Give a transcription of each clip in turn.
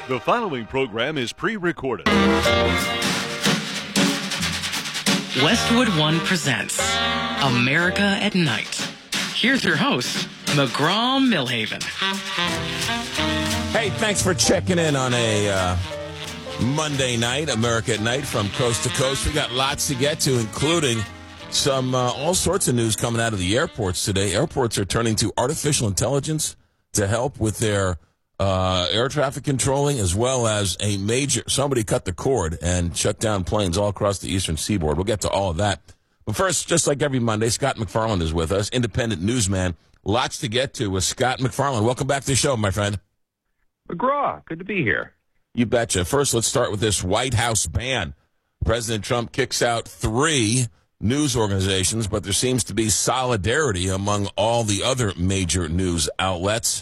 The following program is pre-recorded. Westwood One presents America at Night. Here's your host, McGraw-Milhaven. Hey, thanks for checking in on a Monday night, America at Night from coast to coast. We got lots to get to, including some all sorts of news coming out of the airports today. Airports are turning to artificial intelligence to help with their air traffic controlling, as well as somebody cut the cord and shut down planes all across the eastern seaboard. We'll get to all of that. But first, just like every Monday, Scott McFarland is with us, independent newsman. Lots to get to with Scott McFarland. Welcome back to the show, my friend. McGraw, good to be here. You betcha. First, let's start with this White House ban. President Trump kicks out 3 news organizations, but there seems to be solidarity among all the other major news outlets.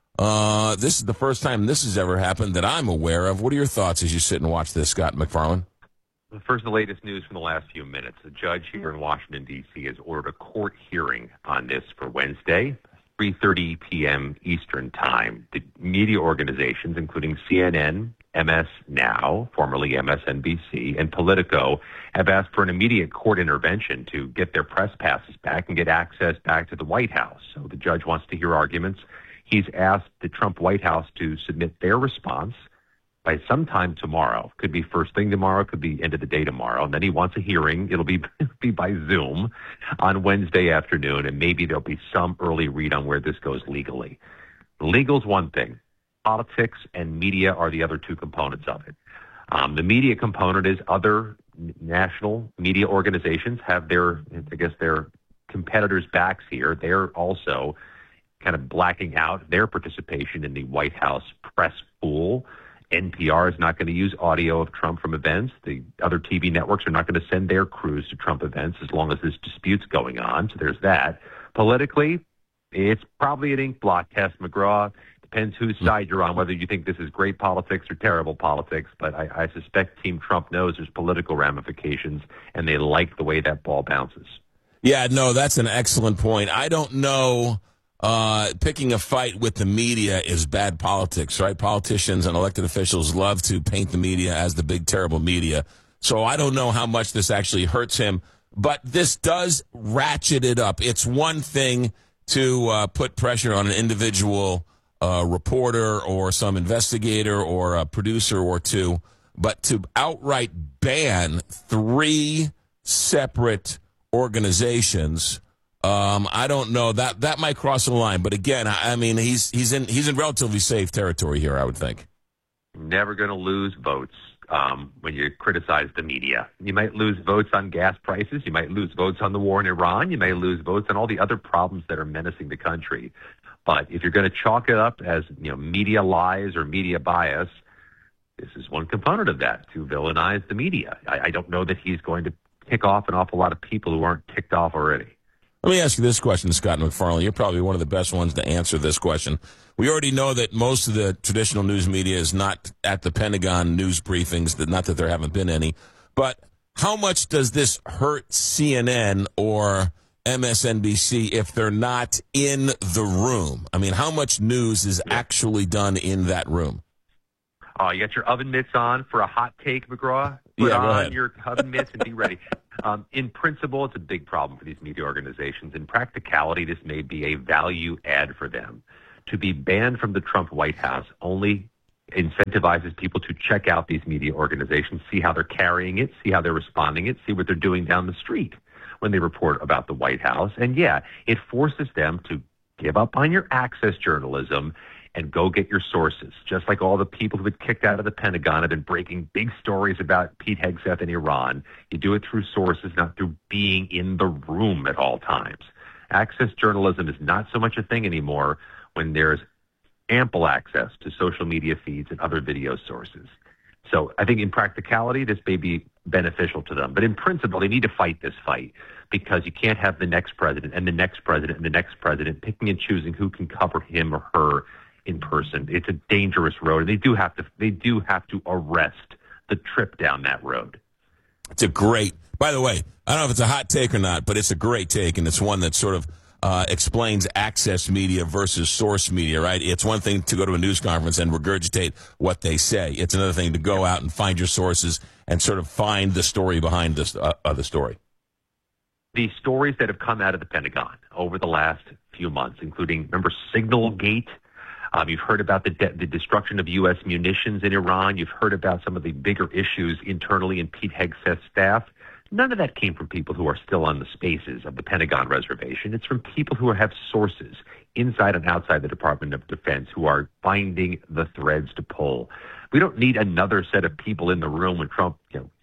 This is the first time this has ever happened that I'm aware of. What are your thoughts as you sit and watch this, Scott McFarland? First, the latest news from the last few minutes. The judge here in Washington, D.C. has ordered a court hearing on this for Wednesday, 3:30 p.m. Eastern Time. The media organizations, including CNN, MS Now, formerly MSNBC, and Politico, have asked for an immediate court intervention to get their press passes back and get access back to the White House. So the judge wants to hear arguments. He's asked the Trump White House to submit their response by sometime tomorrow. Could be first thing tomorrow, could be end of the day tomorrow. And then he wants a hearing. It'll be by Zoom on Wednesday afternoon, and maybe there'll be some early read on where this goes legally. Legal's one thing. Politics and media are the other two components of it. The media component is other national media organizations have their competitors' backs here. They're also kind of blacking out their participation in the White House press pool. NPR is not going to use audio of Trump from events. The other TV networks are not going to send their crews to Trump events as long as this dispute's going on. So there's that. Politically, it's probably an ink blot test, McGraw. Depends whose side you're on, whether you think this is great politics or terrible politics. But I suspect Team Trump knows there's political ramifications, and they like the way that ball bounces. Yeah, no, that's an excellent point. I don't know. Picking a fight with the media is bad politics, right? Politicians and elected officials love to paint the media as the big, terrible media. So I don't know how much this actually hurts him, but this does ratchet it up. It's one thing to put pressure on an individual reporter or some investigator or a producer or two, but to outright ban 3 separate organizations, I don't know. That might cross the line, but again, I mean, he's in relatively safe territory here, I would think. Never going to lose votes when you criticize the media. You might lose votes on gas prices. You might lose votes on the war in Iran. You may lose votes on all the other problems that are menacing the country. But if you're going to chalk it up as media lies or media bias, this is one component of that, to villainize the media. I don't know that he's going to tick off an awful lot of people who aren't ticked off already. Let me ask you this question, Scott McFarland. You're probably one of the best ones to answer this question. We already know that most of the traditional news media is not at the Pentagon news briefings, not that there haven't been any. But how much does this hurt CNN or MSNBC if they're not in the room? I mean, how much news is actually done in that room? You got your oven mitts on for a hot take, McGraw? Put on your oven mitts and be ready. In principle, it's a big problem for these media organizations. In practicality, this may be a value add for them. To be banned from the Trump White House only incentivizes people to check out these media organizations, see how they're carrying it, see how they're responding it, see what they're doing down the street when they report about the White House. And yeah, it forces them to give up on your access journalism and go get your sources. Just like all the people who've been kicked out of the Pentagon have been breaking big stories about Pete Hegseth in Iran. You do it through sources, not through being in the room at all times. Access journalism is not so much a thing anymore when there's ample access to social media feeds and other video sources. So I think in practicality, this may be beneficial to them. But in principle, they need to fight this fight because you can't have the next president and the next president and the next president picking and choosing who can cover him or her in person. It's a dangerous road. They do have to arrest the trip down that road. It's a great, by the way, I don't know if it's a hot take or not, but it's a great take, and it's one that sort of explains access media versus source media, right? It's one thing to go to a news conference and regurgitate what they say. It's another thing to go out and find your sources and sort of find the story behind the story. The stories that have come out of the Pentagon over the last few months, including, remember, Signalgate? You've heard about the destruction of U.S. munitions in Iran. You've heard about some of the bigger issues internally in Pete Hegseth's staff. None of that came from people who are still on the spaces of the Pentagon reservation. It's from people who have sources inside and outside the Department of Defense who are finding the threads to pull. We don't need another set of people in the room when Trump,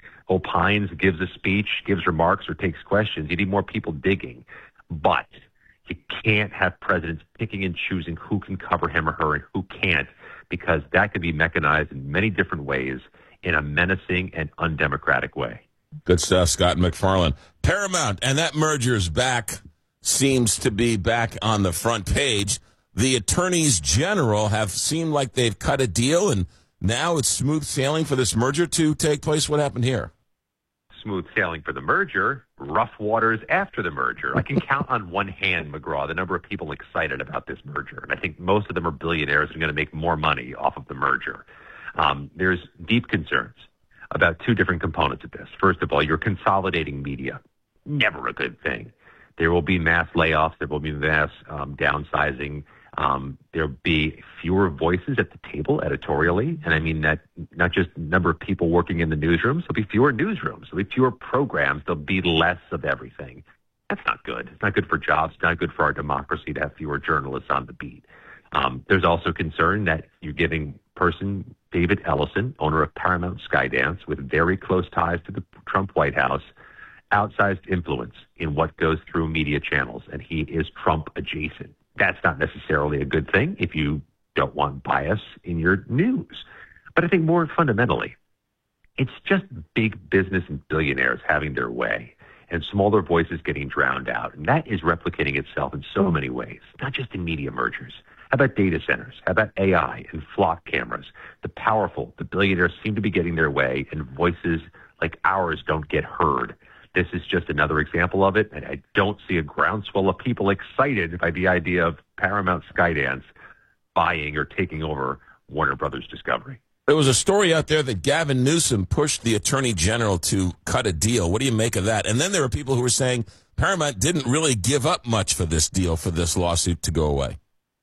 opines, gives a speech, gives remarks, or takes questions. You need more people digging. But you can't have presidents picking and choosing who can cover him or her and who can't, because that can be mechanized in many different ways in a menacing and undemocratic way. Good stuff, Scott MacFarlane. Paramount, and that merger is back, seems to be back on the front page. The attorneys general have seemed like they've cut a deal, and now it's smooth sailing for this merger to take place. What happened here? Smooth sailing for the merger, rough waters after the merger. I can count on one hand, McGraw, the number of people excited about this merger. And I think most of them are billionaires and going to make more money off of the merger. There's deep concerns about two different components of this. First of all, you're consolidating media. Never a good thing. There will be mass layoffs. There will be mass downsizing. There'll be fewer voices at the table editorially. And I mean that not just number of people working in the newsrooms. There'll be fewer newsrooms. There'll be fewer programs. There'll be less of everything. That's not good. It's not good for jobs. It's not good for our democracy to have fewer journalists on the beat. There's also concern that you're giving person David Ellison, owner of Paramount Skydance, with very close ties to the Trump White House, outsized influence in what goes through media channels, and he is Trump adjacent. That's not necessarily a good thing if you don't want bias in your news. But I think more fundamentally, it's just big business and billionaires having their way and smaller voices getting drowned out. And that is replicating itself in so many ways, not just in media mergers. How about data centers? How about AI and flock cameras? The powerful, the billionaires seem to be getting their way, and voices like ours don't get heard. This is just another example of it, and I don't see a groundswell of people excited by the idea of Paramount Skydance buying or taking over Warner Brothers Discovery. There was a story out there that Gavin Newsom pushed the Attorney General to cut a deal. What do you make of that? And then there were people who were saying Paramount didn't really give up much for this deal, for this lawsuit to go away.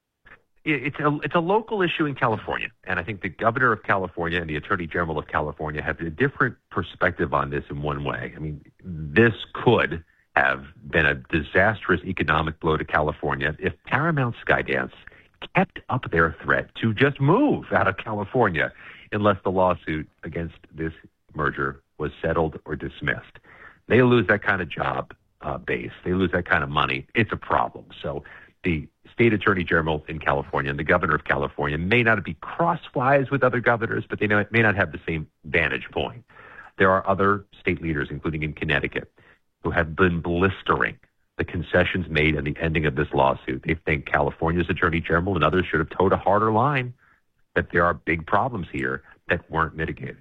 It's a local issue in California, and I think the governor of California and the attorney general of California have a different perspective on this in one way. I mean, this could have been a disastrous economic blow to California if Paramount Skydance kept up their threat to just move out of California unless the lawsuit against this merger was settled or dismissed. They lose that kind of job base. They lose that kind of money. It's a problem. So the state attorney general in California and the governor of California may not be crosswise with other governors, but they may not have the same vantage point. There are other state leaders, including in Connecticut, who have been blistering the concessions made in the ending of this lawsuit. They think California's attorney general and others should have towed a harder line, that there are big problems here that weren't mitigated.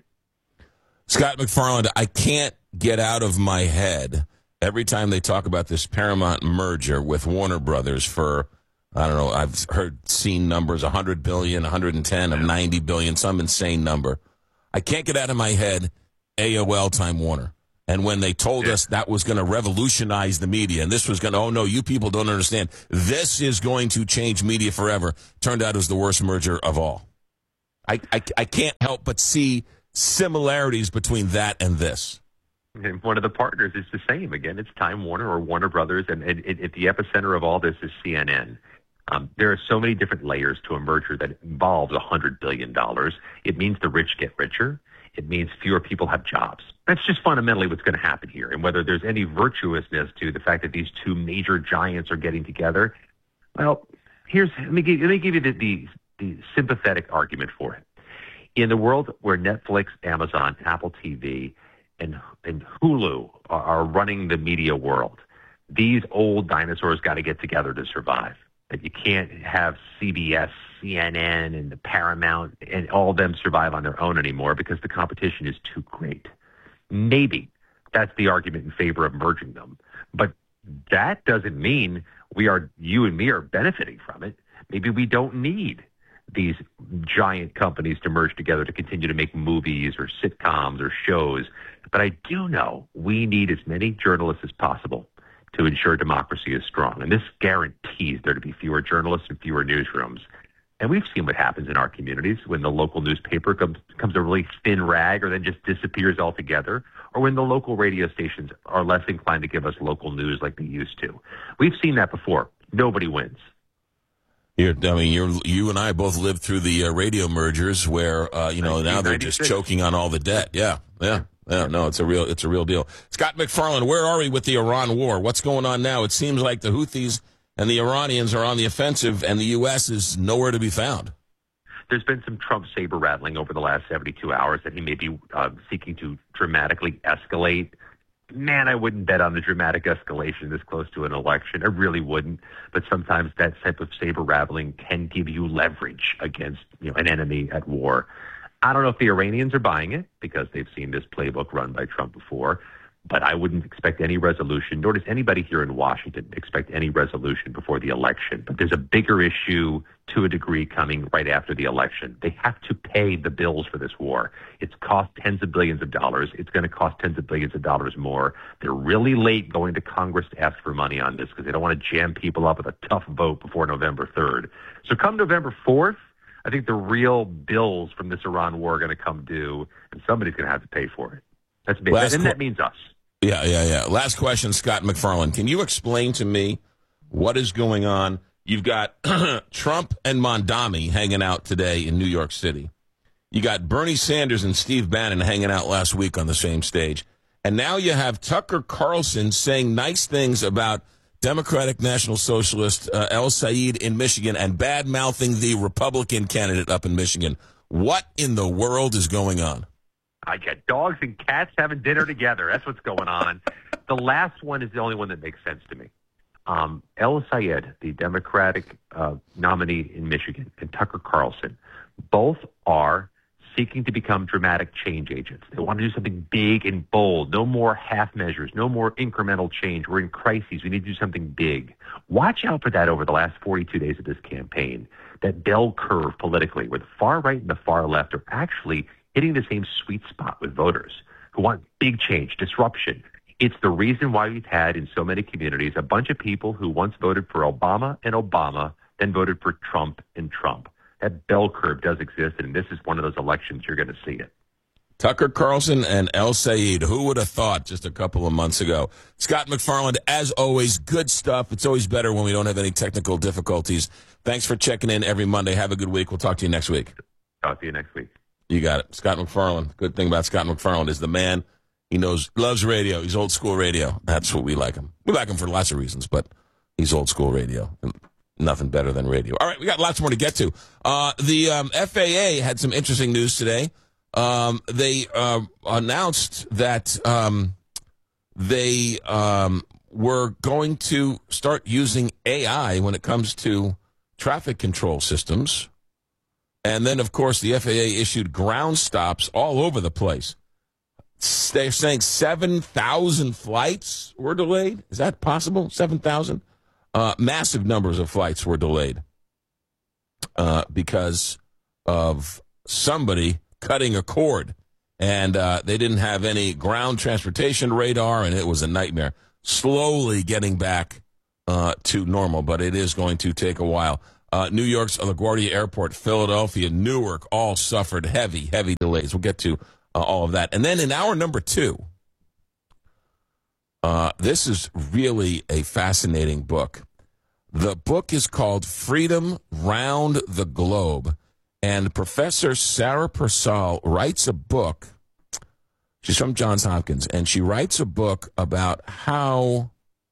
Scott MacFarlane, I can't get out of my head every time they talk about this Paramount merger with Warner Brothers for, I don't know, I've seen numbers, 100 billion, 110 of 90 billion, some insane number. I can't get out of my head AOL Time Warner. And when they told us that was going to revolutionize the media, and this was going to, oh no, you people don't understand, this is going to change media forever, turned out it was the worst merger of all. I can't help but see similarities between that and this. And one of the partners is the same. Again, it's Time Warner or Warner Brothers, and at the epicenter of all this is CNN. There are so many different layers to a merger that involves $100 billion. It means the rich get richer. It means fewer people have jobs. That's just fundamentally what's going to happen here. And whether there's any virtuousness to the fact that these two major giants are getting together, well, let me give you the sympathetic argument for it. In the world where Netflix, Amazon, Apple TV, and Hulu are running the media world, these old dinosaurs got to get together to survive. That you can't have CBS, CNN, and the Paramount and all of them survive on their own anymore because the competition is too great. Maybe that's the argument in favor of merging them. But that doesn't mean you and me are benefiting from it. Maybe we don't need these giant companies to merge together to continue to make movies or sitcoms or shows. But I do know we need as many journalists as possible to ensure democracy is strong. And this guarantees there to be fewer journalists and fewer newsrooms. And we've seen what happens in our communities when the local newspaper becomes a really thin rag or then just disappears altogether, or when the local radio stations are less inclined to give us local news like they used to. We've seen that before. Nobody wins. You and I both lived through the radio mergers where, now they're just choking on all the debt. Yeah. No, it's a real deal. Scott MacFarlane, where are we with the Iran war? What's going on now? It seems like the Houthis and the Iranians are on the offensive, and the U.S. is nowhere to be found. There's been some Trump saber rattling over the last 72 hours that he may be seeking to dramatically escalate. Man, I wouldn't bet on the dramatic escalation this close to an election. I really wouldn't. But sometimes that type of saber rattling can give you leverage against an enemy at war. I don't know if the Iranians are buying it because they've seen this playbook run by Trump before. But I wouldn't expect any resolution, nor does anybody here in Washington expect any resolution before the election. But there's a bigger issue to a degree coming right after the election. They have to pay the bills for this war. It's cost tens of billions of dollars. It's going to cost tens of billions of dollars more. They're really late going to Congress to ask for money on this because they don't want to jam people up with a tough vote before November 3rd. So come November 4th, I think the real bills from this Iran war are going to come due, and somebody's going to have to pay for it. That's big. And that means us. Yeah. Last question, Scott MacFarlane. Can you explain to me what is going on? You've got Trump and Mondami hanging out today in New York City. You got Bernie Sanders and Steve Bannon hanging out last week on the same stage. And now you have Tucker Carlson saying nice things about Democratic National Socialist El Sayed in Michigan and bad-mouthing the Republican candidate up in Michigan. What in the world is going on? I get dogs and cats having dinner together. That's what's going on. The last one is the only one that makes sense to me. El Sayed, the Democratic nominee in Michigan, and Tucker Carlson, both are seeking to become dramatic change agents. They want to do something big and bold. No more half measures. No more incremental change. We're in crises. We need to do something big. Watch out for that over the last 42 days of this campaign. That bell curve politically, where the far right and the far left are actually hitting the same sweet spot with voters who want big change, disruption. It's the reason why we've had in so many communities a bunch of people who once voted for Obama and Obama, then voted for Trump and Trump. That bell curve does exist, and this is one of those elections you're going to see it. Tucker Carlson and El Sayed. Who would have thought just a couple of months ago? Scott MacFarlane, as always, good stuff. It's always better when we don't have any technical difficulties. Thanks for checking in every Monday. Have a good week. We'll talk to you next week. Talk to you next week. You got it. Scott MacFarlane. Good thing about Scott MacFarlane is the man. He loves radio. He's old school radio. That's what we like him. We like him for lots of reasons, but he's old school radio. Nothing better than radio. All right, we got lots more to get to. The FAA had some interesting news today. They announced that they were going to start using AI when it comes to traffic control systems. And then, of course, the FAA issued ground stops all over the place. They're saying 7,000 flights were delayed. Is that possible? 7,000? Massive numbers of flights were delayed because of somebody cutting a cord. And they didn't have any ground transportation radar, and it was a nightmare. Slowly getting back to normal, but it is going to take a while. New York's LaGuardia Airport, Philadelphia, Newark, all suffered heavy delays. We'll get to all of that. And then in hour number 2, this is really a fascinating book. The book is called Freedom Round the Globe, and Professor Sarah Persall writes a book. She's from Johns Hopkins, and she writes a book about how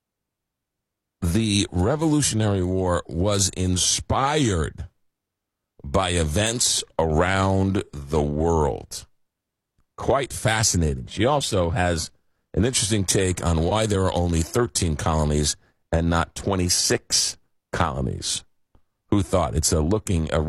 the Revolutionary War was inspired by events around the world. Quite fascinating. She also has an interesting take on why there are only 13 colonies and not 26 colonies. Who thought? It's looking at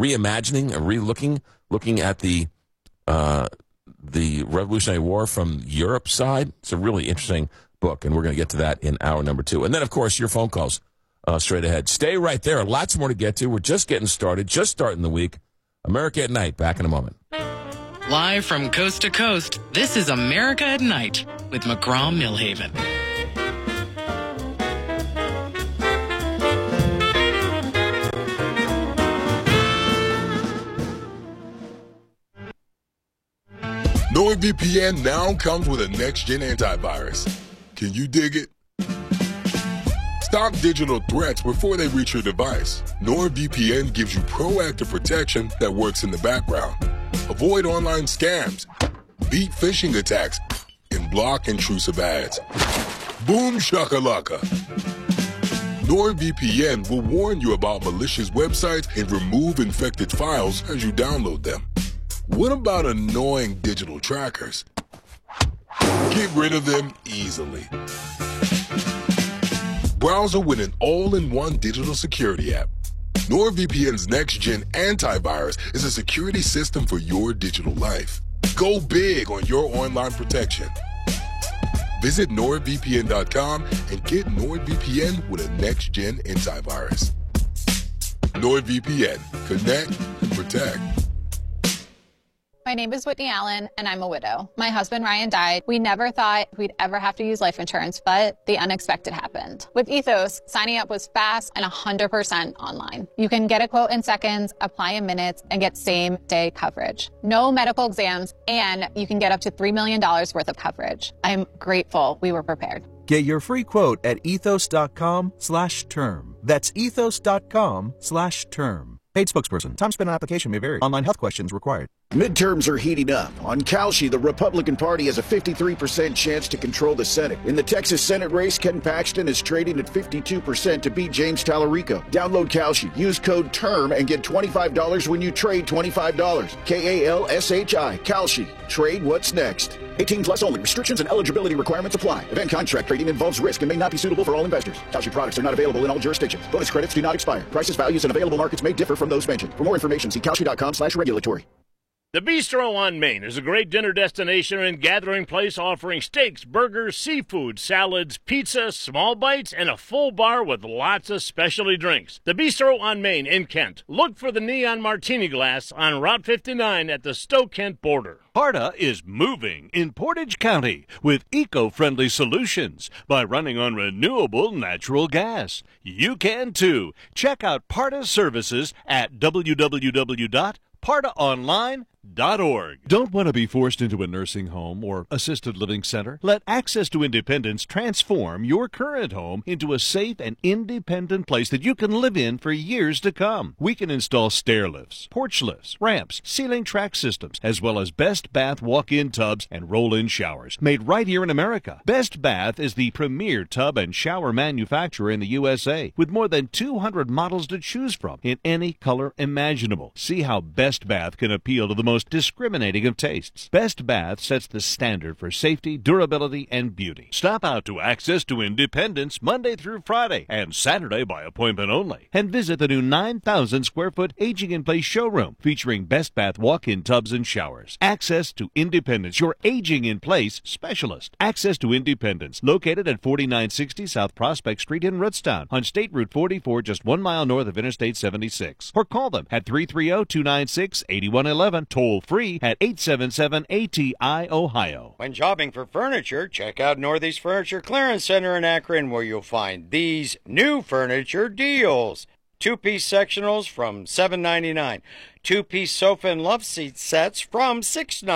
the Revolutionary War from Europe's side. It's a really interesting book, and we're going to get to that in hour number 2. And then, of course, your phone calls. straight ahead. Stay right there. Lots more to get to. We're just getting started, just starting the week. America at Night. Back in a moment. Live from coast to coast, this is America at Night with McGraw-Milhaven. NordVPN now comes with a next-gen antivirus. Can you dig it? Stop digital threats before they reach your device. NordVPN gives you proactive protection that works in the background. Avoid online scams, beat phishing attacks, and block intrusive ads. Boom shakalaka. NordVPN will warn you about malicious websites and remove infected files as you download them. What about annoying digital trackers? Get rid of them easily. Browser with an all-in-one digital security app. NordVPN's next-gen antivirus is a security system for your digital life. Go big on your online protection. Visit NordVPN.com and get NordVPN with a next-gen antivirus. NordVPN. Connect and protect. My name is Whitney Allen, and I'm a widow. My husband, Ryan, died. We never thought we'd ever have to use life insurance, but the unexpected happened. With Ethos, signing up was fast and 100% online. You can get a quote in seconds, apply in minutes, and get same-day coverage. No medical exams, and you can get up to $3 million worth of coverage. I'm grateful we were prepared. Get your free quote at ethos.com/term. That's ethos.com/term. Paid spokesperson. Time spent on application may vary. Online health questions required. Midterms are heating up. On Kalshi, the Republican Party has a 53% chance to control the Senate. In the Texas Senate race, Ken Paxton is trading at 52% to beat James Tallarico. Download Kalshi. Use code TERM and get $25 when you trade $25. KALSHI. Kalshi. Trade what's next. 18 plus only. Restrictions and eligibility requirements apply. Event contract trading involves risk and may not be suitable for all investors. Kalshi products are not available in all jurisdictions. Bonus credits do not expire. Prices, values, and available markets may differ from those mentioned. For more information, see Kalshi.com/regulatory. The Bistro on Main is a great dinner destination and gathering place offering steaks, burgers, seafood, salads, pizza, small bites, and a full bar with lots of specialty drinks. The Bistro on Main in Kent. Look for the neon martini glass on Route 59 at the Stowe-Kent border. PARTA is moving in Portage County with eco-friendly solutions by running on renewable natural gas. You can too. Check out PARTA services at www.partaonline.org. Don't want to be forced into a nursing home or assisted living center? Let Access to Independence transform your current home into a safe and independent place that you can live in for years to come. We can install stair lifts, porch lifts, ramps, ceiling track systems, as well as Best Bath walk-in tubs and roll-in showers made right here in America. Best Bath is the premier tub and shower manufacturer in the USA with more than 200 models to choose from in any color imaginable. See how Best Bath can appeal to the most discriminating of tastes. Best Bath sets the standard for safety, durability, and beauty. Stop out to Access to Independence Monday through Friday and Saturday by appointment only. And visit the new 9,000 square foot Aging in Place showroom featuring Best Bath walk-in tubs and showers. Access to Independence, your Aging in Place specialist. Access to Independence, located at 4960 South Prospect Street in Rootstown on State Route 44, just 1 mile north of Interstate 76. Or call them at 330-296-8111. Toll free at 877-ATI-OHIO. When shopping for furniture, check out Northeast Furniture Clearance Center in Akron, where you'll find these new furniture deals. 2-piece sectionals from $7.99. 2-piece sofa and love seat sets from $6.99.